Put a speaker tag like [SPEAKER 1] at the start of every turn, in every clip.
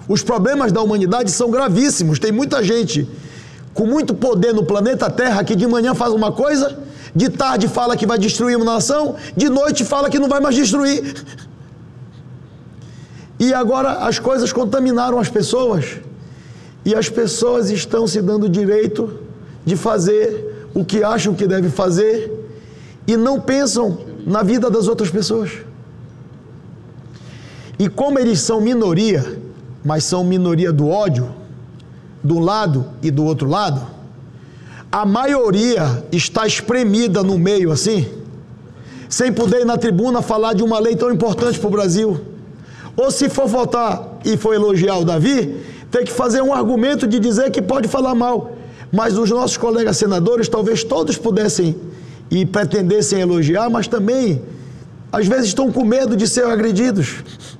[SPEAKER 1] Os problemas da humanidade são gravíssimos. Tem muita gente com muito poder no planeta Terra que de manhã faz uma coisa, de tarde fala que vai destruir uma nação, de noite fala que não vai mais destruir. E agora as coisas contaminaram as pessoas. E as pessoas estão se dando o direito de fazer o que acham que deve fazer e não pensam na vida das outras pessoas. E como eles são minoria, mas são minoria do ódio, de um lado e do outro lado, a maioria está espremida no meio assim, sem poder ir na tribuna falar de uma lei tão importante para o Brasil. Ou se for votar e for elogiar o Davi, tem que fazer um argumento de dizer que pode falar mal. Mas os nossos colegas senadores, talvez todos pudessem e pretendessem elogiar, mas também, às vezes, estão com medo de ser agredidos.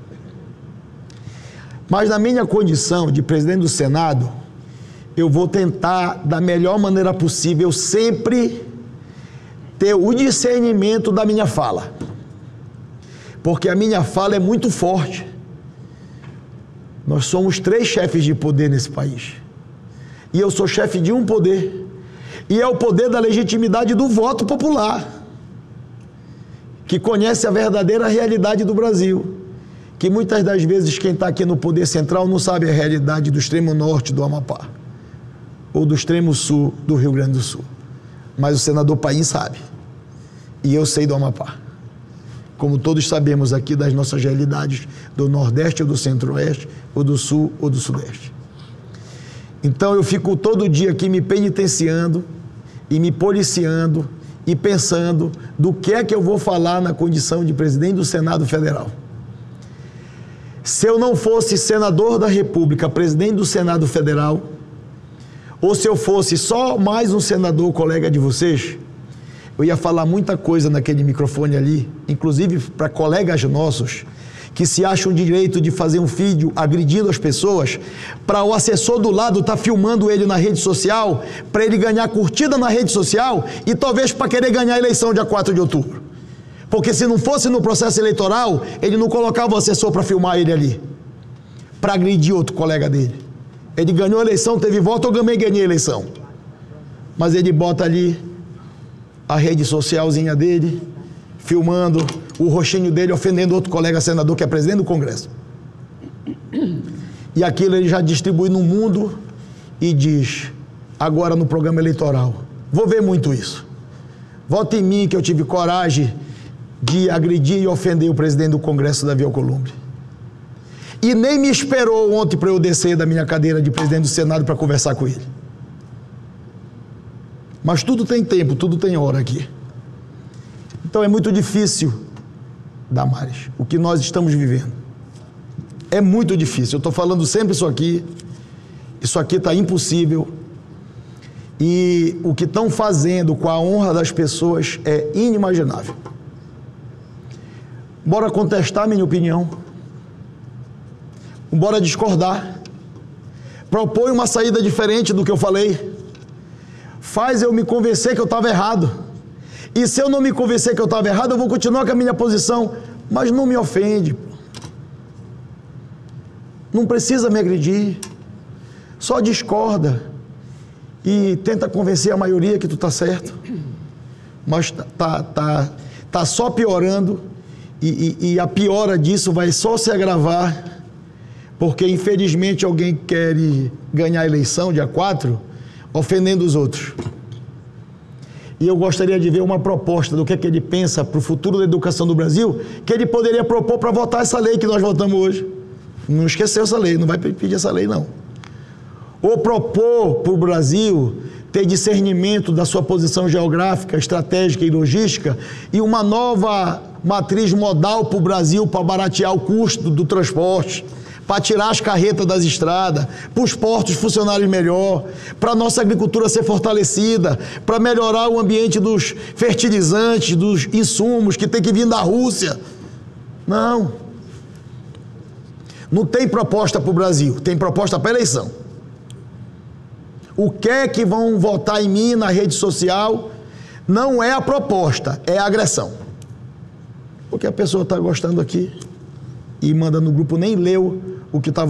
[SPEAKER 1] Mas na minha condição de presidente do Senado, eu vou tentar, da melhor maneira possível, sempre ter o discernimento da minha fala. Porque a minha fala é muito forte. Nós somos 3 chefes de poder nesse país. E eu sou chefe de um poder. E é o poder da legitimidade do voto popular, que conhece a verdadeira realidade do Brasil. Que muitas das vezes quem está aqui no poder central não sabe a realidade do extremo norte do Amapá, ou do extremo sul do Rio Grande do Sul. Mas o senador Paim sabe. E eu sei do Amapá. Como todos sabemos aqui das nossas realidades do Nordeste ou do Centro-Oeste, ou do Sul ou do Sudeste. Então eu fico todo dia aqui me penitenciando e me policiando e pensando do que é que eu vou falar na condição de presidente do Senado Federal. Se eu não fosse senador da República, presidente do Senado Federal, ou se eu fosse só mais um senador colega de vocês, eu ia falar muita coisa naquele microfone ali, inclusive para colegas nossos, que se acham direito de fazer um vídeo agredindo as pessoas, para o assessor do lado estar filmando ele na rede social, para ele ganhar curtida na rede social e talvez para querer ganhar a eleição dia 4 de outubro. Porque se não fosse no processo eleitoral, ele não colocava o assessor para filmar ele ali, para agredir outro colega dele. Ele ganhou a eleição, teve voto, eu também ganhei a eleição. Mas ele bota ali a rede socialzinha dele, filmando o rostinho dele, ofendendo outro colega senador que é presidente do Congresso. E aquilo ele já distribui no mundo e diz, agora no programa eleitoral, vou ver muito isso. Vote em mim que eu tive coragem de agredir e ofender o presidente do Congresso, Davi Alcolumbre. E nem me esperou ontem para eu descer da minha cadeira de presidente do Senado para conversar com ele. Mas tudo tem tempo, tudo tem hora aqui. Então é muito difícil, Damares, o que nós estamos vivendo. É muito difícil. Eu estou falando sempre isso aqui está impossível. E o que estão fazendo com a honra das pessoas é inimaginável. Bora contestar minha opinião. Bora discordar. Propõe uma saída diferente do que eu falei. Faz eu me convencer que eu estava errado. E se eu não me convencer que eu estava errado, eu vou continuar com a minha posição. Mas não me ofende. Não precisa me agredir. Só discorda. E tenta convencer a maioria que tu está certo. Mas tá só piorando. E a piora disso vai só se agravar. Porque infelizmente alguém quer ganhar a eleição dia 4, ofendendo os outros. E eu gostaria de ver uma proposta do que ele pensa para o futuro da educação do Brasil, que ele poderia propor para votar essa lei que nós votamos hoje. Não esqueceu essa lei, não vai pedir essa lei não. Ou propor para o Brasil ter discernimento da sua posição geográfica, estratégica e logística e uma nova matriz modal para o Brasil para baratear o custo do transporte, para tirar as carretas das estradas, para os portos funcionarem melhor, para a nossa agricultura ser fortalecida, para melhorar o ambiente dos fertilizantes, dos insumos que tem que vir da Rússia. Não. Não tem proposta para o Brasil, tem proposta para a eleição. O que é que vão votar em mim na rede social não é a proposta, é a agressão. Porque a pessoa está gostando aqui e manda no grupo, nem leu o que estava